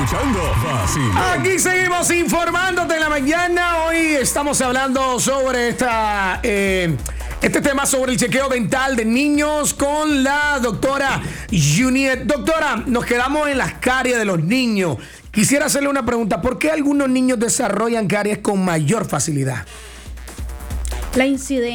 escuchando Vacilón. Aquí seguimos informándote en la mañana. Hoy estamos hablando sobre este tema sobre el chequeo dental de niños con la doctora Juniet. Doctora, nos quedamos en las caries de los niños. Quisiera hacerle una pregunta. ¿Por qué algunos niños desarrollan caries con mayor facilidad? La incidencia